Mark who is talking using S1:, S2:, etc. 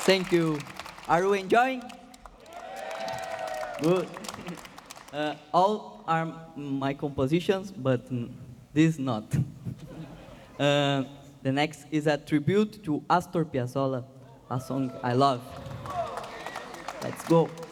S1: Thank you. Are you enjoying? Good. All are my compositions, but this not. Uh, the next is a tribute to Astor Piazzolla, a song I love. Let's go.